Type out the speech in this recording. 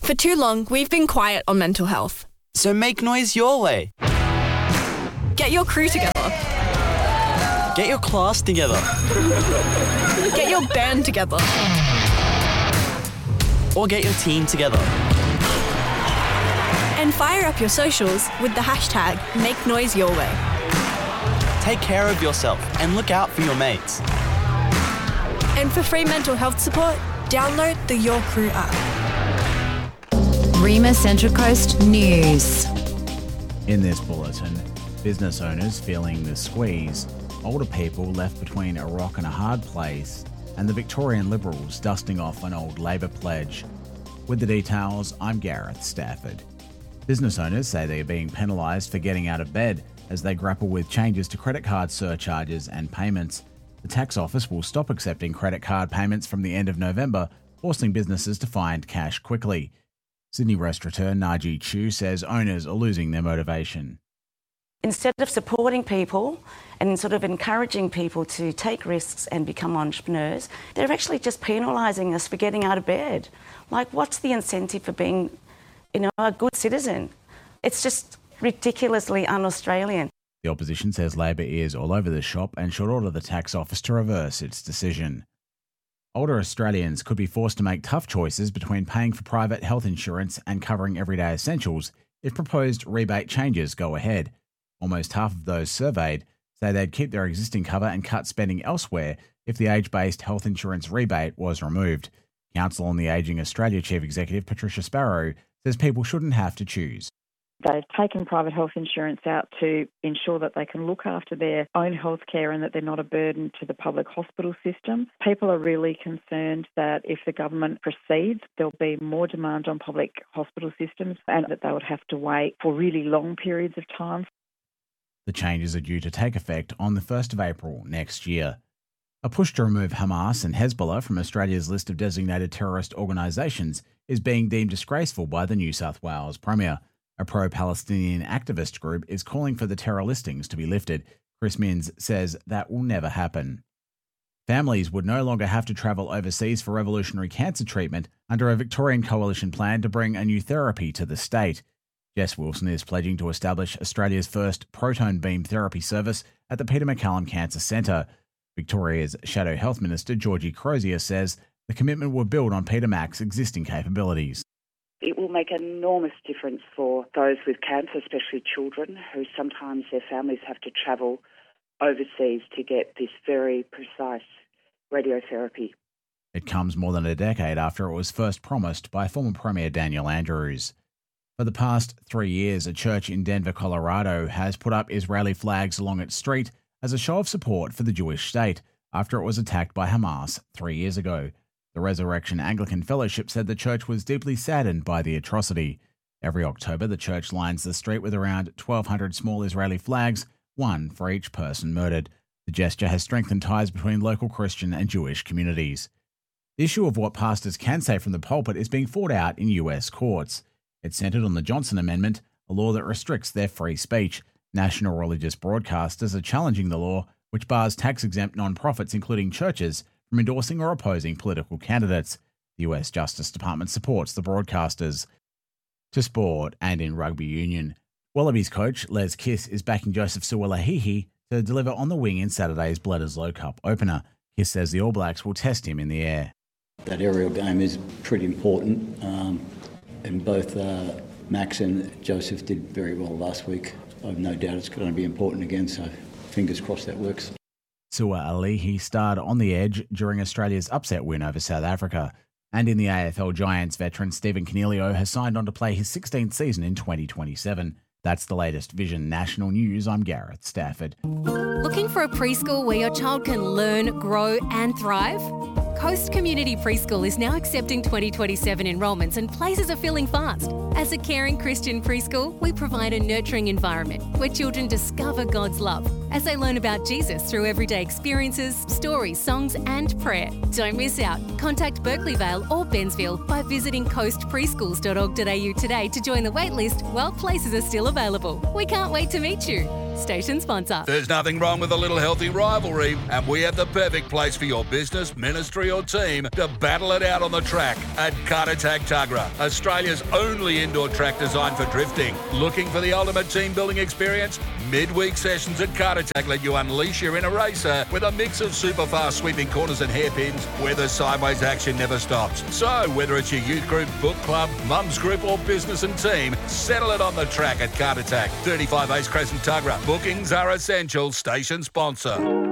For too long, we've been quiet on mental health. So make noise your way. Get your crew together. Get your class together. Get your band together. Or get your team together. And fire up your socials with the hashtag #MakeNoiseYourWay. Take care of yourself and look out for your mates. And for free mental health support, download the Your Crew app. Rima Central Coast News. In this bulletin, business owners feeling the squeeze, older people left between a rock and a hard place, and the Victorian Liberals dusting off an old Labor pledge. With the details, I'm Gareth Stafford. Business owners say they are being penalised for getting out of bed as they grapple with changes to credit card surcharges and payments. The tax office will stop accepting credit card payments from the end of November, forcing businesses to find cash quickly. Sydney restaurateur Naji Chu says owners are losing their motivation. Instead of supporting people and sort of encouraging people to take risks and become entrepreneurs, they're actually just penalising us for getting out of bed. Like, what's the incentive for being, a good citizen? It's just ridiculously un-Australian. The opposition says Labor is all over the shop and should order the tax office to reverse its decision. Older Australians could be forced to make tough choices between paying for private health insurance and covering everyday essentials if proposed rebate changes go ahead. Almost half of those surveyed say they'd keep their existing cover and cut spending elsewhere if the age-based health insurance rebate was removed. Council on the Ageing Australia Chief Executive Patricia Sparrow says people shouldn't have to choose. They've taken private health insurance out to ensure that they can look after their own health care and that they're not a burden to the public hospital system. People are really concerned that if the government proceeds, there'll be more demand on public hospital systems and that they would have to wait for really long periods of time. The changes are due to take effect on the 1st of April next year. A push to remove Hamas and Hezbollah from Australia's list of designated terrorist organisations is being deemed disgraceful by the New South Wales Premier. A pro-Palestinian activist group is calling for the terror listings to be lifted. Chris Minns says that will never happen. Families would no longer have to travel overseas for revolutionary cancer treatment under a Victorian coalition plan to bring a new therapy to the state. Jess Wilson is pledging to establish Australia's first proton beam therapy service at the Peter MacCallum Cancer Centre. Victoria's Shadow Health Minister Georgie Crozier says the commitment will build on Peter Mac's existing capabilities. It will make an enormous difference for those with cancer, especially children, who sometimes their families have to travel overseas to get this very precise radiotherapy. It comes more than a decade after it was first promised by former Premier Daniel Andrews. For the past 3 years, a church in Denver, Colorado, has put up Israeli flags along its street as a show of support for the Jewish state after it was attacked by Hamas 3 years ago. The Resurrection Anglican Fellowship said the church was deeply saddened by the atrocity. Every October, the church lines the street with around 1,200 small Israeli flags, one for each person murdered. The gesture has strengthened ties between local Christian and Jewish communities. The issue of what pastors can say from the pulpit is being fought out in US courts. It's centred on the Johnson Amendment, a law that restricts their free speech. National religious broadcasters are challenging the law, which bars tax-exempt non-profits, including churches, from endorsing or opposing political candidates. The US Justice Department supports the broadcasters. To sport and in rugby union, Wallabies coach Les Kiss is backing Joseph Sualahihi to deliver on the wing in Saturday's Bledisloe Cup opener. Kiss says the All Blacks will test him in the air. That aerial game is pretty important, and both Max and Joseph did very well last week. I've no doubt it's going to be important again, so fingers crossed that works. Suaalii starred on the edge during Australia's upset win over South Africa. And in the AFL, Giants veteran Stephen Coniglio has signed on to play his 16th season in 2027. That's the latest Vision National News. I'm Gareth Stafford. Looking for a preschool where your child can learn, grow and thrive? Coast Community Preschool is now accepting 2027 enrolments and places are filling fast. As a caring Christian preschool, we provide a nurturing environment where children discover God's love as they learn about Jesus through everyday experiences, stories, songs and prayer. Don't miss out. Contact Berkeley Vale or Bensville by visiting coastpreschools.org.au today to join the waitlist while places are still available. We can't wait to meet you. Station sponsor. There's nothing wrong with a little healthy rivalry, and we have the perfect place for your business, ministry or team to battle it out on the track at Kartatag Tuggerah, Australia's only indoor track designed for drifting. Looking for the ultimate team building experience? Midweek sessions at Kartatag let you unleash your inner racer with a mix of super fast sweeping corners and hairpins where the sideways action never stops. So whether it's your youth group, book club, mum's group or business and team, settle it on the track at Kartatag, 35 Ace Crescent Tuggerah. Bookings are essential. Station sponsor.